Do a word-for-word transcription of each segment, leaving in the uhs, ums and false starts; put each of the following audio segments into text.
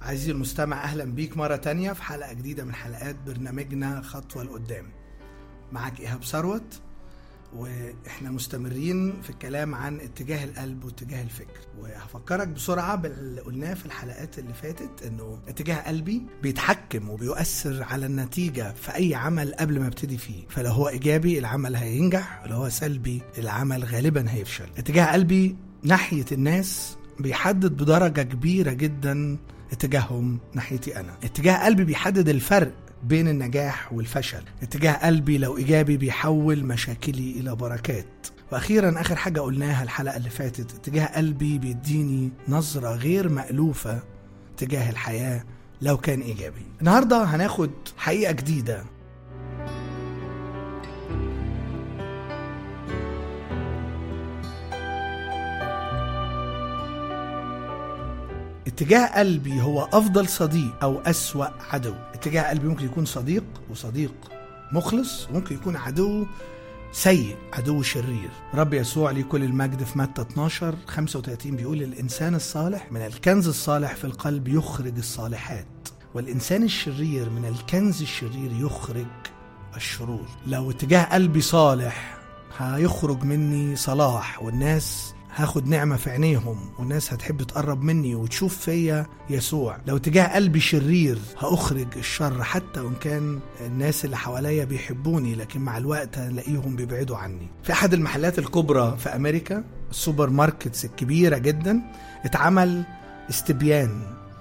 عزيزي المستمع، أهلا بيك مرة تانية في حلقة جديدة من حلقات برنامجنا خطوة لقدام. معك إيهاب ثروت، وإحنا مستمرين في الكلام عن اتجاه القلب واتجاه الفكر. وهفكرك بسرعة باللي قلناه في الحلقات اللي فاتت، إنه اتجاه قلبي بيتحكم وبيؤثر على النتيجة في أي عمل قبل ما ابتدي فيه. فلو هو إيجابي العمل هينجح، ولو هو سلبي العمل غالبا هيفشل. اتجاه قلبي ناحية الناس بيحدد بدرجة كبيرة جدا اتجاههم ناحيتي أنا. اتجاه قلبي بيحدد الفرق بين النجاح والفشل. اتجاه قلبي لو إيجابي بيحول مشاكلي إلى بركات. وأخيرا آخر حاجة قلناها الحلقة اللي فاتت، اتجاه قلبي بيديني نظرة غير مألوفة تجاه الحياة لو كان إيجابي. النهاردة هناخد حقيقة جديدة. اتجاه قلبي هو أفضل صديق أو أسوأ عدو. اتجاه قلبي ممكن يكون صديق وصديق مخلص، وممكن يكون عدو سيء، عدو شرير. رب يسوع ليه كل المجد في متى اتناشر خمسة وثلاثين بيقول: الإنسان الصالح من الكنز الصالح في القلب يخرج الصالحات، والإنسان الشرير من الكنز الشرير يخرج الشرور. لو اتجاه قلبي صالح هيخرج مني صلاح، والناس هاخد نعمة في عينيهم، والناس هتحب تقرب مني وتشوف فيا يسوع. لو اتجاه قلبي شرير هأخرج الشر، حتى وإن كان الناس اللي حواليا بيحبوني، لكن مع الوقت هنلاقيهم بيبعدوا عني. في أحد المحلات الكبرى في أمريكا، السوبر ماركتس الكبيرة جدا، اتعمل استبيان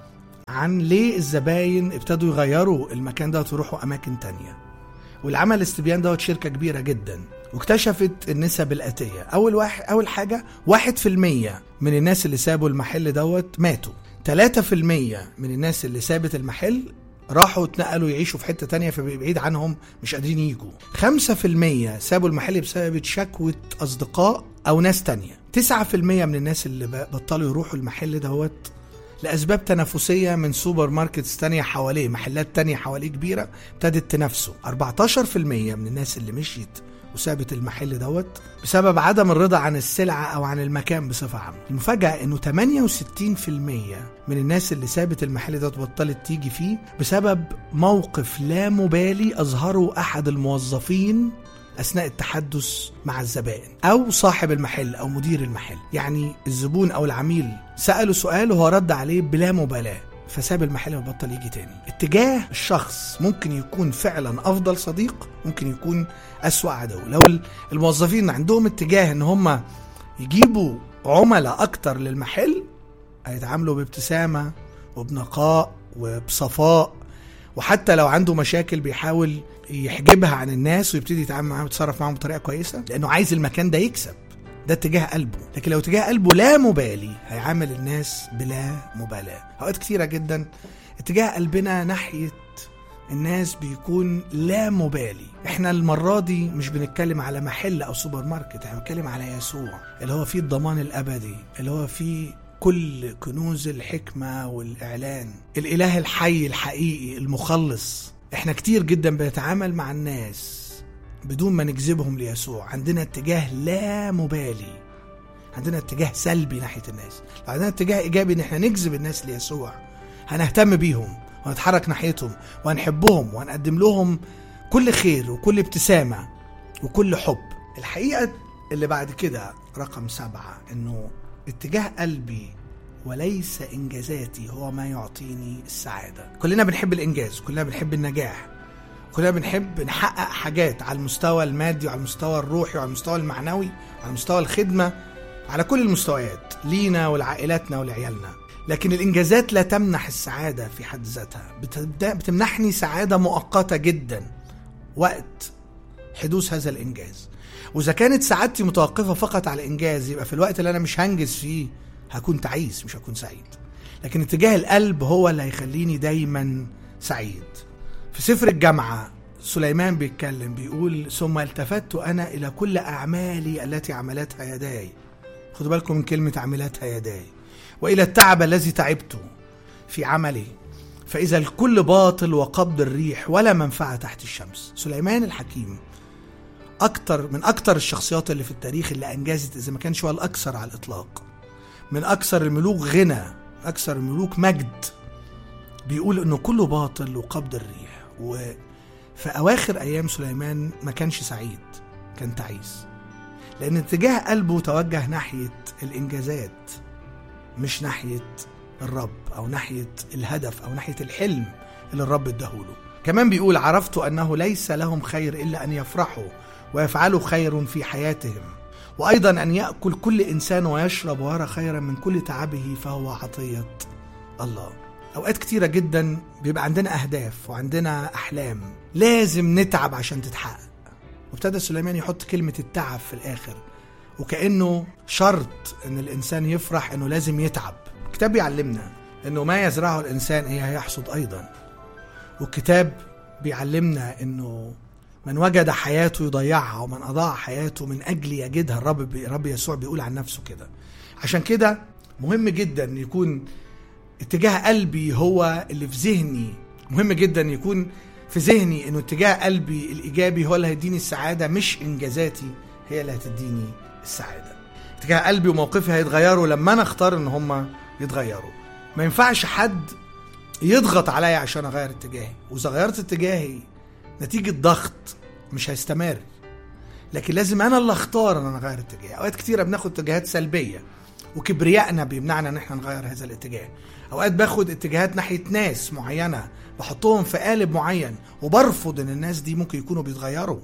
عن ليه الزباين ابتدوا يغيروا المكان ده ويروحوا أماكن تانية. والعمل الاستبيان ده شركة كبيرة جدا، واكتشفت النسب الآتية. أول, واحد أول حاجة، واحد في المية من الناس اللي سابوا المحل دوت ماتوا. ثلاثة في المية من الناس اللي سابت المحل راحوا اتنقلوا يعيشوا في حتة تانية فبعيد عنهم، مش قادرين يجوا. خمسة في المية سابوا المحل بسبب شكوى أصدقاء أو ناس تانية. تسعة في المية من الناس اللي بطلوا يروحوا المحل دوت لأسباب تنافسية من سوبر ماركتس تانية حواليه، محلات تانية حواليه كبيرة ابتدت تنافسه. أربعتاشر في المية من الناس اللي مشيت وثابت المحل دوت بسبب عدم الرضا عن السلعة أو عن المكان بصفة عامة. المفاجأة إنه ثمانية وستين في المية من الناس اللي ثابت المحل دوت بطلت تيجي فيه بسبب موقف لا مبالي أظهره أحد الموظفين أثناء التحدث مع الزبائن، أو صاحب المحل أو مدير المحل. يعني الزبون أو العميل سأله سؤال وهو رد عليه بلا مبالاة، فساب المحل وبطل يجي تاني. اتجاه الشخص ممكن يكون فعلا أفضل صديق، ممكن يكون أسوأ عدو. لو الموظفين عندهم اتجاه ان هم يجيبوا عملاء اكتر للمحل، هيتعاملوا بابتسامة وبنقاء وبصفاء، وحتى لو عنده مشاكل بيحاول يحجبها عن الناس ويبتدي يتعامل معاهم ويتصرف معاهم بطريقة كويسة، لأنه عايز المكان ده يكسب. ده اتجاه قلبه. لكن لو اتجاه قلبه لا مبالي هيعامل الناس بلا مبالاة. اوقات كتيرة جدا اتجاه قلبنا ناحية الناس بيكون لا مبالي. احنا المرة دي مش بنتكلم على محل او سوبر ماركت، احنا بنتكلم على يسوع اللي هو فيه الضمان الابدي، اللي هو فيه كل كنوز الحكمة والاعلان، الاله الحي الحقيقي المخلص. احنا كتير جدا بنتعامل مع الناس بدون ما نجذبهم ليسوع. عندنا اتجاه لا مبالي، عندنا اتجاه سلبي ناحية الناس. لو عندنا اتجاه ايجابي ان احنا نجذب الناس ليسوع، هنهتم بيهم ونتحرك ناحيتهم وهنحبهم وهنقدم لهم كل خير وكل ابتسامة وكل حب. الحقيقة اللي بعد كده رقم سبعة، انه اتجاه قلبي وليس انجازاتي هو ما يعطيني السعادة. كلنا بنحب الانجاز، كلنا بنحب النجاح، كلنا بنحب نحقق حاجات على المستوى المادي وعلى المستوى الروحي وعلى المستوى المعنوي وعلى مستوى الخدمة، على كل المستويات لينا ولعائلاتنا ولعيالنا. لكن الإنجازات لا تمنح السعادة في حد ذاتها، بتمنحني سعادة مؤقتة جدا وقت حدوث هذا الإنجاز. وإذا كانت سعادتي متوقفة فقط على الإنجاز، يبقى في الوقت اللي أنا مش هنجز فيه هكون تعيس، مش هكون سعيد. لكن اتجاه القلب هو اللي هيخليني دايما سعيد. في سفر الجامعة سليمان بيتكلم بيقول: ثم التفت أنا إلى كل أعمالي التي عملتها يداي. خدوا بالكم من كلمة عملتها يداي. وإلى التعب الذي تعبته في عملي، فإذا الكل باطل وقبض الريح ولا منفعة تحت الشمس. سليمان الحكيم أكتر من أكتر الشخصيات اللي في التاريخ اللي أنجزت، إذا ما كانش هو الأكثر على الإطلاق، من أكثر الملوك غنى، أكثر الملوك مجد، بيقول انه كله باطل وقبض الريح. وفي اواخر ايام سليمان ما كانش سعيد، كان تعيس، لان اتجاه قلبه توجه ناحية الانجازات مش ناحية الرب او ناحية الهدف او ناحية الحلم اللي الرب اداهوله. كمان بيقول عرفت انه ليس لهم خير الا ان يفرحوا ويفعلوا خير في حياتهم، وايضا ان يأكل كل انسان ويشرب ويرى خيرا من كل تعبه فهو عطية الله. اوقات كتيرة جدا بيبقى عندنا اهداف وعندنا احلام لازم نتعب عشان تتحقق، وابتدى سليمان يحط كلمة التعب في الاخر، وكأنه شرط ان الانسان يفرح انه لازم يتعب. الكتاب بيعلمنا انه ما يزرعه الانسان ايه هيحصد ايضا، والكتاب بيعلمنا انه من وجد حياته يضيعها ومن اضاع حياته من اجل يجدها. الرب رب يسوع بيقول عن نفسه كده. عشان كده مهم جدا يكون اتجاه قلبي هو اللي في ذهني، مهم جدا يكون في ذهني انه اتجاه قلبي الايجابي هو اللي هيديني السعادة، مش انجازاتي هي اللي هتديني السعادة. اتجاه قلبي وموقفي هيتغيروا لما انا اختار ان هم يتغيروا. ما ينفعش حد يضغط عليا عشان اغير اتجاهي، واذا غيرت اتجاهي نتيجة ضغط مش هيستمر، لكن لازم انا اللي اختار ان انا اغير اتجاهي. اوقات كتيرة بناخد اتجاهات سلبية وكبريائنا بيمنعنا ان احنا نغير هذا الاتجاه. اوقات باخد اتجاهات ناحية ناس معينة بحطهم في قالب معين وبرفض ان الناس دي ممكن يكونوا بيتغيروا،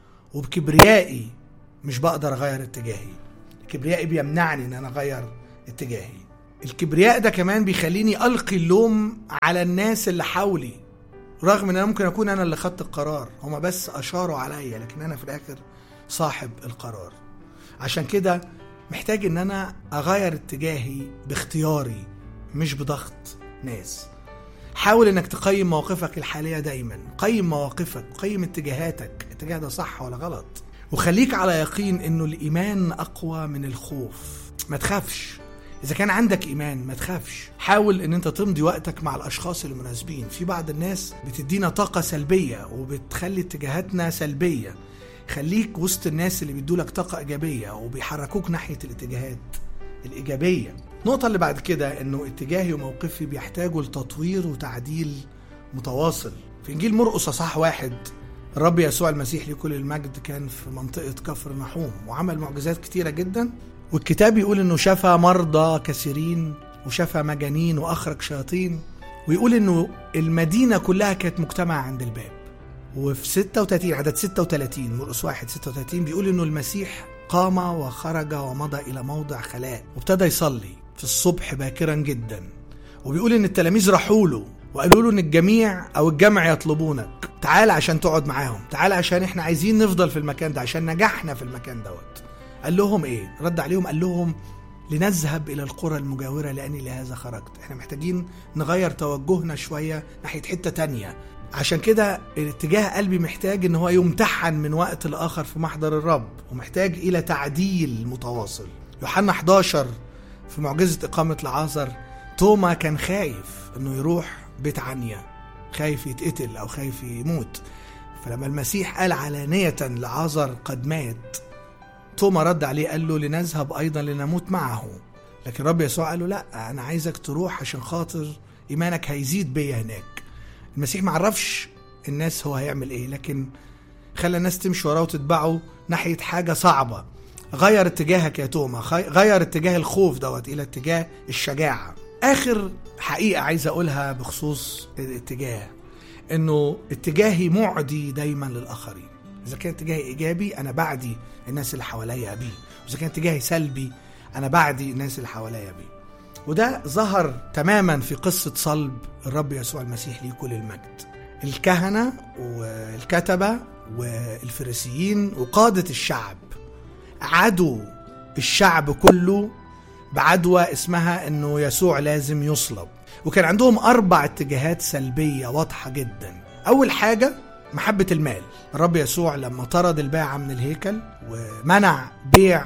وبكبريائي مش بقدر اغير اتجاهي. كبريائي بيمنعني ان انا اغير اتجاهي. الكبرياء ده كمان بيخليني ألقي اللوم على الناس اللي حولي، رغم ان انا ممكن اكون انا اللي خدت القرار، هما بس اشاروا عليا لكن انا في الاخر صاحب القرار. عشان كده محتاج ان انا اغير اتجاهي باختياري مش بضغط ناس. حاول انك تقيم مواقفك الحالية دايما، قيم مواقفك، قيم اتجاهاتك، اتجاه ده صح ولا غلط، وخليك على يقين انه الايمان اقوى من الخوف. ما تخافش، إذا كان عندك إيمان ما تخافش. حاول إن أنت تمضي وقتك مع الأشخاص المناسبين. في بعض الناس بتدينا طاقة سلبية وبتخلي اتجاهاتنا سلبية. خليك وسط الناس اللي بيدولك طاقة إيجابية وبيحركوك ناحية الاتجاهات الإيجابية. النقطة اللي بعد كده إنه اتجاهي وموقفي بيحتاجوا لتطوير وتعديل متواصل. في إنجيل مرقس أصحاح واحد الرب يسوع المسيح لكل المجد كان في منطقة كفر نحوم وعمل معجزات كتيرة جدا، والكتاب يقول انه شفى مرضى كثيرين وشفى مجانين واخرج شياطين، ويقول انه المدينة كلها كانت مجتمعة عند الباب. وفي ستة وثلاثين عدد ستة وثلاثين مرقس واحد ستة وثلاثين بيقول انه المسيح قام وخرج ومضى الى موضع خلاء وابتدى يصلي في الصبح باكرا جدا، وبيقول ان التلاميذ راحوا له وقالوا له ان الجميع او الجمع يطلبونك، تعال عشان تقعد معاهم، تعال عشان احنا عايزين نفضل في المكان ده عشان نجحنا في المكان دوت. قال لهم ايه؟ رد عليهم قال لهم لنذهب الى القرى المجاورة لاني لهذا خرجت. احنا محتاجين نغير توجهنا شوية ناحية حتة تانية. عشان كده الاتجاه قلبي محتاج ان هو يمتحن من وقت لاخر في محضر الرب، ومحتاج الى تعديل متواصل. يوحنا حداشر في معجزة اقامة لعازر، توما كان خايف انه يروح بيت عنيا، خايف يتقتل او خايف يموت. فلما المسيح قال علانية لعازر قد مات، توما رد عليه قال له لنذهب أيضا لنموت معه. لكن رب يسوع قال له لا، أنا عايزك تروح عشان خاطر إيمانك هيزيد بيا هناك. المسيح ما عرفش الناس هو هيعمل إيه، لكن خلى الناس تمشي وراه وتتبعه ناحية حاجة صعبة. غير اتجاهك يا توما، غير اتجاه الخوف دوت إلى اتجاه الشجاعة. آخر حقيقة عايز أقولها بخصوص الاتجاه، إنه اتجاهي معدي دايما للآخرين. إذا كان اتجاهي إيجابي أنا بعدي الناس اللي حواليا بيه، وإذا كان اتجاهي سلبي أنا بعدي الناس اللي حواليا بيه. وده ظهر تماما في قصة صلب الرب يسوع المسيح ليه كل المجد. الكهنة والكتبة والفريسيين وقادة الشعب عدوا الشعب كله بعدوى اسمها إنه يسوع لازم يصلب، وكان عندهم أربع اتجاهات سلبية واضحة جدا. أول حاجة محبة المال. الرب يسوع لما طرد الباعة من الهيكل ومنع بيع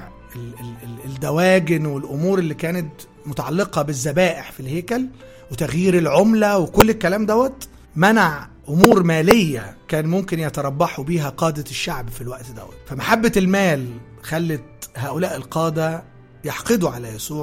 الدواجن والأمور اللي كانت متعلقة بالذبائح في الهيكل وتغيير العملة وكل الكلام دوت، منع أمور مالية كان ممكن يتربحوا بيها قادة الشعب في الوقت دوت. فمحبة المال خلت هؤلاء القادة يحقدوا على يسوع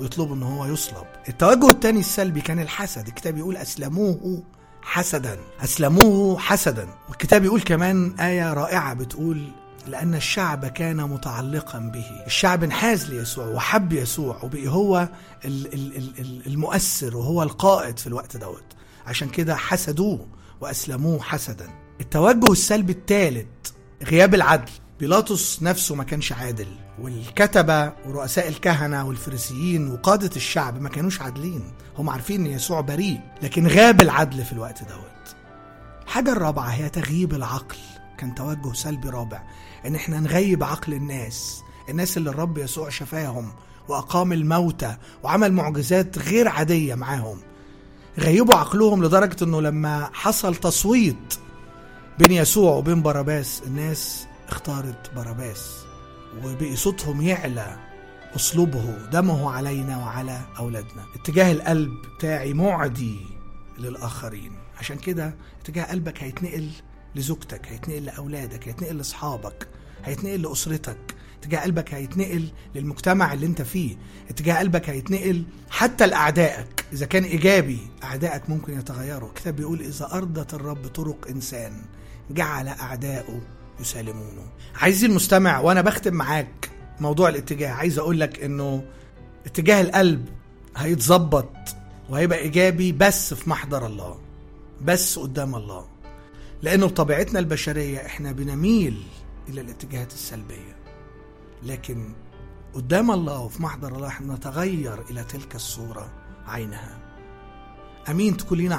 ويطلبوا ان هو يصلب. التوجه الثاني السلبي كان الحسد. الكتاب يقول أسلموه حسدا، أسلموه حسدا. والكتاب يقول كمان آية رائعة بتقول لأن الشعب كان متعلقا به. الشعب انحاز ليسوع وحب يسوع وبقي هو المؤثر وهو القائد في الوقت دوت، عشان كده حسدوه وأسلموه حسدا. التوجه السلبي الثالث غياب العدل. بيلاطس نفسه ما كانش عادل، والكتبة ورؤساء الكهنة والفريسيين وقادة الشعب ما كانوش عادلين. هم عارفين ان يسوع بريء، لكن غاب العدل في الوقت دوت. الحاجة الرابعة هي تغييب العقل. كان توجه سلبي رابع، ان احنا نغيب عقل الناس الناس اللي الرب يسوع شفاهم وأقام الموتى وعمل معجزات غير عادية معاهم. غيبوا عقلهم لدرجة انه لما حصل تصويت بين يسوع وبين باراباس، الناس اختارت باراباس وبقي صوتهم يعلى أصلبه دمه علينا وعلى أولادنا. اتجاه القلب بتاعي معدي للآخرين، عشان كده اتجاه قلبك هيتنقل لزوجتك، هيتنقل لأولادك، هيتنقل لأصحابك، هيتنقل لأسرتك. اتجاه قلبك هيتنقل للمجتمع اللي انت فيه. اتجاه قلبك هيتنقل حتى لأعدائك. إذا كان إيجابي أعدائك ممكن يتغيروا. الكتاب بيقول إذا أرضت الرب طرق إنسان جعل أعداؤه يسالمونه. عايزي المستمع، وأنا بختم معاك موضوع الاتجاه، عايز أقول لك إنه اتجاه القلب هيتظبط وهيبقى إيجابي بس في محضر الله، بس قدام الله، لأنه بطبيعتنا البشرية إحنا بنميل إلى الاتجاهات السلبية، لكن قدام الله وفي محضر الله إحنا نتغير إلى تلك الصورة عينها. أمين. تكون لنا